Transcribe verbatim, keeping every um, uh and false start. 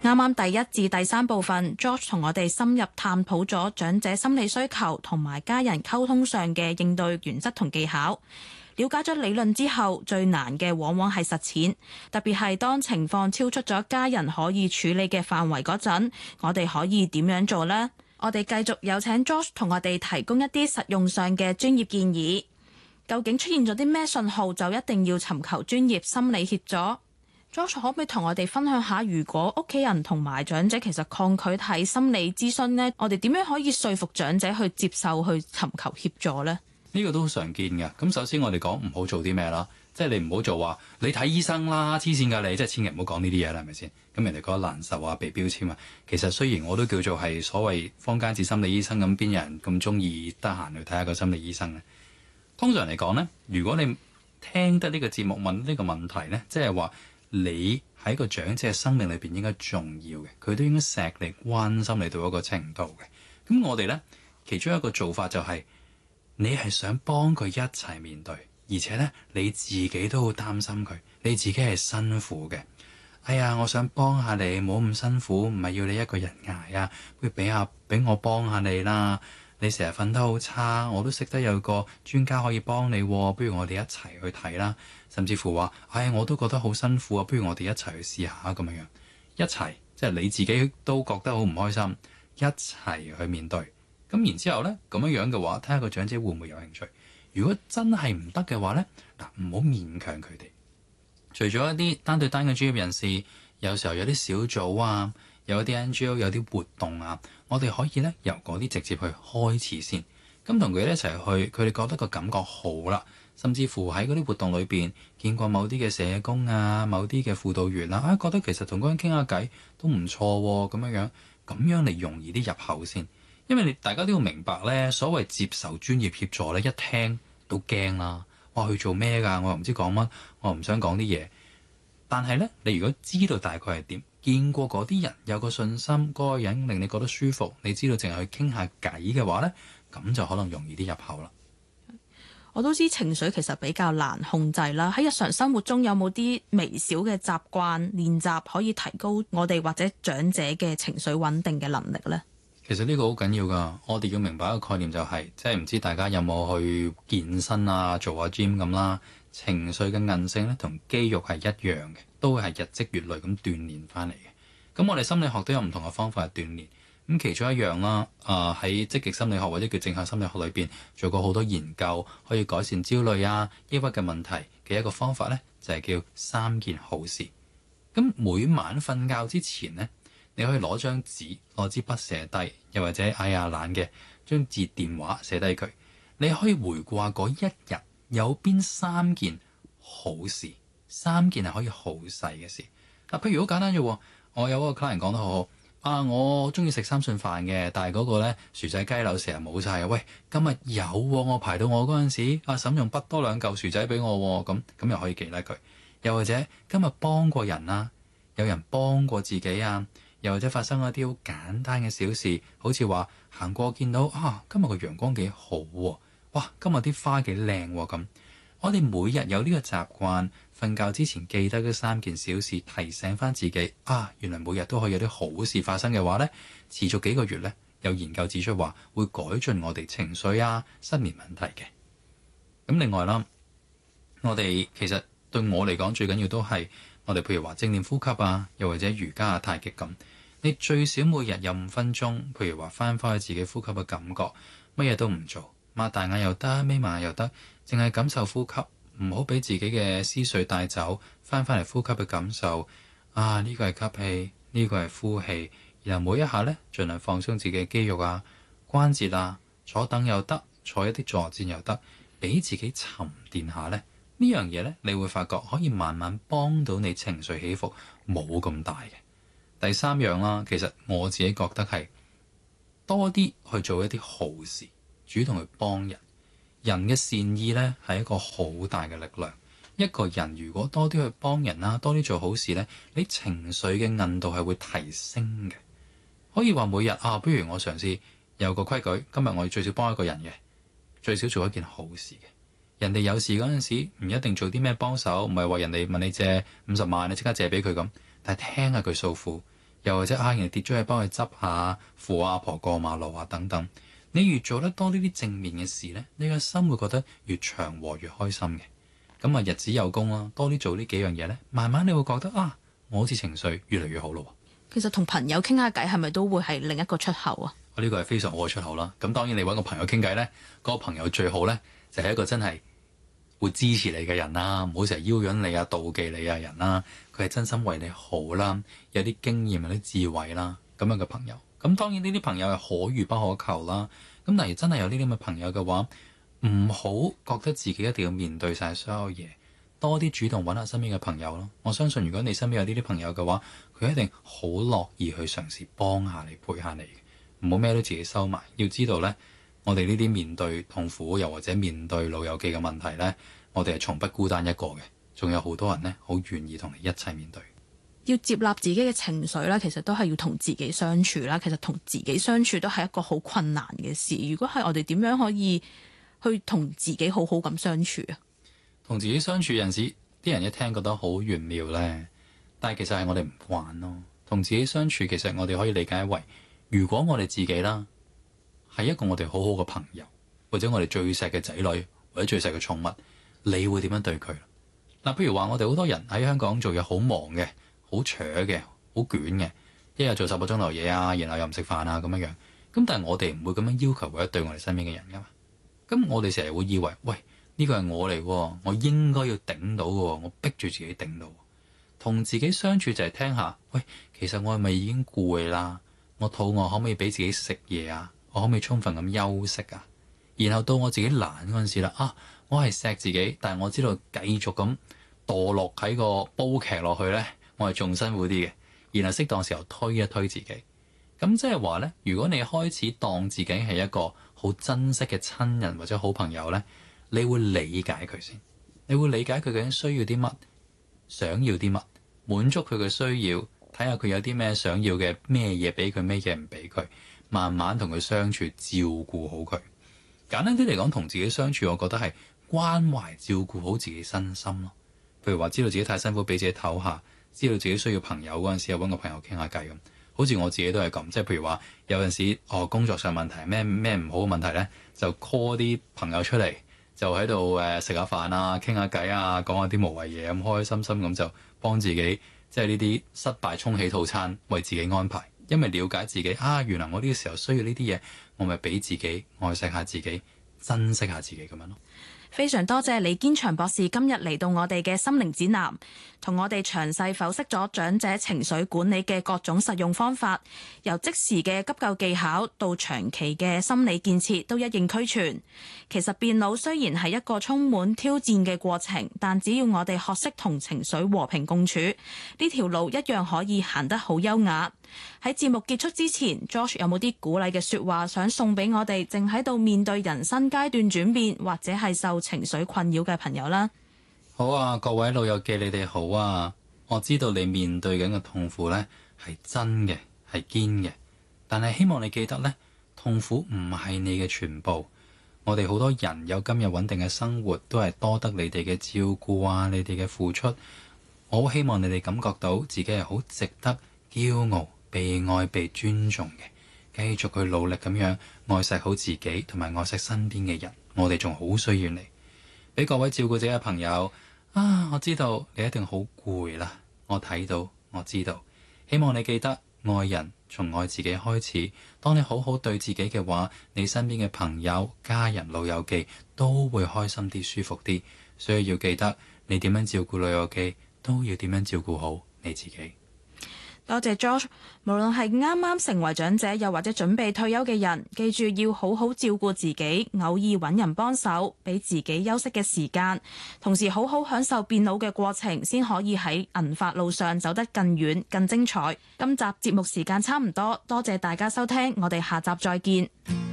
啱啱第一至第三部分 George 同我哋深入探討咗長者心理需求同埋家人溝通上嘅應對原則同技巧。了解咗理論之後，最難嘅往往係實踐，特別係當情況超出咗家人可以處理嘅範圍嗰陣，我哋可以點樣做呢？我哋繼續有請 George 同我哋提供一啲實用上嘅專業建議。究竟出現咗啲咩信號就一定要尋求專業心理協助？George 可唔可以同我哋分享下，如果屋企人同埋長者其實抗拒睇心理諮詢呢，我哋點樣可以說服長者去接受去尋求協助呢？ 呢個都好常見嘅。咁首先我哋講唔好做啲咩啦，即係你唔好做話你睇醫生啦，黐線㗎你，即係千祈唔好講呢啲嘢啦，係咪先？咁人哋覺得難受啊，被標籤啊。其實雖然我都叫做係所謂坊間至心理醫生，咁邊有人咁中意得閒去睇下個心理醫生呢？通常嚟講呢，如果你聽得呢個節目問呢個問題呢，即係話你喺個長者嘅生命裏邊應該重要嘅，佢都應該錫你、關心你到一個程度嘅。咁我哋呢，其中一個做法就係、是、你係想幫佢一齊面對，而且呢，你自己都好擔心佢，你自己係辛苦嘅。哎呀，我想幫下你，唔好咁辛苦，唔係要你一個人捱啊，不如俾下俾我幫下你啦。你成日瞓得好差，我都識得有個專家可以幫你，不如我哋一齊去睇啦。甚至乎話，唉，我都覺得好辛苦啊，不如我哋一齊去試下咁樣樣，一齊即係你自己都覺得好唔開心，一齊去面對。咁然之後呢，咁樣樣嘅話，睇下個長者會唔會有興趣。如果真係唔得嘅話呢，嗱，唔好勉強佢哋。除咗一啲單對單嘅專業人士，有時候有啲小組啊，有啲 N G O 有啲活動啊，我哋可以呢由嗰啲直接去開始先，咁同佢哋一齊去，佢哋覺得個感覺好啦，甚至乎喺嗰啲活動裏邊見過某啲嘅社工啊，某啲嘅輔導員啊，啊覺得其實同嗰人傾下偈都唔錯喎，咁樣樣咁樣你容易啲入口先，因為你大家都要明白呢，所謂接受專業協助呢，一聽都驚啦，哇去做咩㗎？我又唔知講乜，我又唔想講啲嘢。但係呢，你如果知道大概係點，見過嗰啲人有個信心，嗰個人令你覺得舒服，你知道淨係去傾下偈嘅話呢，咁就可能容易啲入口啦。 我都知情緒其實比較難控制啦，喺日常生活中有冇啲微小嘅習慣練習可以提高我哋或者長者嘅情緒穩定嘅能力呢？ 其實呢個好緊要㗎，我哋要明白一個概念就係、是，即係唔知大家有冇去健身啊，做下 gym 咁啦。情緒嘅韌性咧，同肌肉係一樣嘅，都係日積月累咁鍛鍊翻嚟嘅。咁我哋心理學都有唔同嘅方法去鍛鍊。咁其中一樣啦，啊、呃、喺積極心理學或者叫正向心理學裏邊做過好多研究，可以改善焦慮啊、抑鬱嘅問題嘅一個方法咧，就係、是、叫三件好事。咁每晚瞓覺之前呢，你可以攞張紙、攞支筆寫低，又或者哎呀懶嘅，將字電話寫低佢。你可以回顧下嗰一日。有邊三件好事？三件係可以好細嘅事。嗱，譬如好簡單啫，我有個 client 講得好好啊，我中意食三餸飯嘅，但係嗰個咧薯仔雞柳成日冇晒。喂，今日有喎，我排到我嗰陣時，阿嬸用筆多兩嚿薯仔俾我喎，咁咁又可以記得佢。又或者今日幫過人啊，有人幫過自己啊，又或者發生一啲好簡單嘅小事，好似話行過見到啊，今日個陽光幾好喎。哇！今日啲花幾靚喎咁，我哋每日有呢個習慣，瞓覺之前記得嗰三件小事，提醒翻自己啊，原來每日都可以有啲好事發生嘅話呢，持續幾個月呢，有研究指出話會改進我哋情緒啊、失眠問題嘅。咁另外啦，我哋其實對我嚟講最緊要都係我哋譬如話正念呼吸啊，又或者瑜伽啊、太極咁，你最少每日有五分鐘，譬如話翻返去自己呼吸嘅感覺，乜嘢都唔做。擘大眼又得，眯埋眼又得，淨係感受呼吸，唔好俾自己嘅思緒帶走，翻返嚟呼吸嘅感受。啊，呢個係吸氣，呢個係呼氣，然後每一下呢，盡量放鬆自己嘅肌肉啊、關節啊，坐凳又得，坐一啲坐墊又得，俾自己沉澱下呢。呢樣嘢呢，你會發覺可以慢慢幫到你情緒起伏冇咁大嘅。第三樣啦，其實我自己覺得係多啲去做一啲好事。主動去幫人，人嘅善意呢係一個好大嘅力量。一個人如果多啲去幫人啦，多啲做好事呢，你情緒嘅韌度係會提升嘅。可以話每日啊，不如我嘗試有個規矩，今日我要最少幫一個人嘅，最少做一件好事嘅。人哋有事嗰陣時，唔一定做啲咩幫手，唔係話人哋問你借五十萬，你即刻借俾佢咁，但係聽下佢訴苦， 又或者啊人哋跌咗去幫佢執下，扶阿婆過馬路啊等等。你越做得多呢啲正面嘅事呢，你個心會覺得越祥和越開心嘅。咁啊日子有功啦，多啲做呢幾樣嘢呢，慢慢你會覺得啊，我好似情緒越嚟越好咯。 其實同朋友傾下偈係咪都會係另一個出口啊？ 我呢個係非常好嘅出口啦。咁當然你揾個朋友傾偈呢，嗰、嗰個朋友最好呢，就係一個真係會支持你嘅人啦，唔好成日邀引你啊、妒忌你啊人啦。佢係真心為你好啦，有啲經驗、有啲智慧啦，咁樣嘅朋友。咁當然呢啲朋友係可遇不可求啦。咁但係真係有呢啲咁嘅朋友嘅話，唔好覺得自己一定要面對晒所有嘢，多啲主動揾下身邊嘅朋友咯。我相信如果你身邊有呢啲朋友嘅話，佢一定好樂意去嘗試幫下你、陪下你嘅。唔好咩都自己收埋。要知道呢，我哋呢啲面對痛苦又或者面對老友記嘅問題呢，我哋係從不孤單一個嘅，仲有好多人呢，好願意同你一齊面對。 要接納自己嘅情緒啦，其實都係要同自己相處啦。其實同自己相處都係一個好困難嘅事。如果係我哋點樣可以去同自己好好咁相處啊？ 同自己相處有陣時，啲人一聽覺得好玄妙呢，但係其實係我哋唔慣咯。同自己相處，其實我哋可以理解為，如果我哋自己啦係一個我哋好好嘅朋友，或者我哋最錫嘅仔女，或者最錫嘅寵物，你會點樣對佢？嗱，譬如話我哋好多人喺香港做嘢好忙嘅。好扯嘅，好捲嘅，一日做十個鐘頭嘢啊，然後又唔食飯啊咁樣樣。咁但係我哋唔會咁樣要求或者對我哋身邊嘅人噶嘛。咁我哋成日會以為，喂，呢個係我嚟喎，我應該要頂到嘅喎，我逼住自己頂到。同自己相處就係聽下，喂，其實我係咪已經攰啦？我肚餓，可唔可以俾自己食嘢啊？我可唔可以充分咁休息啊？然後到我自己懶嗰陣時啦，啊，我係錫自己，但係我知道繼續咁墮落喺個煲劇落去呢。我係仲辛苦啲嘅，然後適當時候推一推自己。咁即係話呢，如果你開始當自己係一個好珍惜嘅親人或者好朋友呢，你會理解佢先，你會理解佢究竟需要啲乜，想要啲乜，滿足佢嘅需要，睇下佢有啲咩想要嘅，咩嘢俾佢，咩嘢唔俾佢，慢慢同佢相處，照顧好佢。簡單啲嚟講，同自己相處，我覺得係關懷照顧好自己身心咯。譬如話，知道自己太辛苦，俾自己唞下。知道自己需要朋友嗰陣時，又揾個朋友傾下偈咁。好似我自己都係咁，即係譬如話有陣時哦，工作上問題咩咩唔好嘅問題呢，就 call 啲朋友出嚟，就喺度誒食下飯啊，傾下偈啊，講下啲無謂嘢咁，開開心心咁就幫自己，即係呢啲失敗沖喜套餐為自己安排。因為了解自己啊，原來我呢個時候需要呢啲嘢，我咪俾自己愛惜下自己，珍惜下自己咁樣咯。 非常多謝李堅祥博士今日嚟到我哋嘅心靈指南，同我哋詳細剖析咗長者情緒管理嘅各種實用方法，由即時嘅急救技巧到長期嘅心理建設都一應俱全。其實變老雖然係一個充滿挑戰嘅過程，但只要我哋學識同情緒和平共處，呢條路一樣可以行得好優雅。喺節目結束之前 George 有冇啲鼓勵嘅說話想送俾我哋正喺度面對人生階段轉變或者係受情緒困擾嘅朋友啦？ 好啊，各位老友記，你哋好啊！我知道你面對緊嘅痛苦呢係真嘅，係堅嘅，但係希望你記得呢，痛苦唔係你嘅全部。我哋好多人有今日穩定嘅生活，都係多得你哋嘅照顧啊，你哋嘅付出。我好希望你哋感覺到自己係好值得驕傲、被愛、被尊重嘅，繼續去努力咁樣愛錫好自己，同埋愛惜身邊嘅人。我哋仲好需要你，俾各位照顧者嘅朋友啊！我知道你一定好攰啦，我睇到，我知道。希望你記得愛人從愛自己開始。當你好好對自己嘅話，你身邊嘅朋友、家人、老友記都會開心啲、舒服啲。所以要記得，你點樣照顧老友記，都要點樣照顧好你自己。 多謝 George， 無論係啱啱成為長者，又或者準備退休嘅人，記住要好好照顧自己，偶爾揾人幫手，俾自己休息嘅時間，同時好好享受變老嘅過程，先可以喺銀髮路上走得更遠、更精彩。今集節目時間差唔多，多謝大家收聽，我哋下集再見。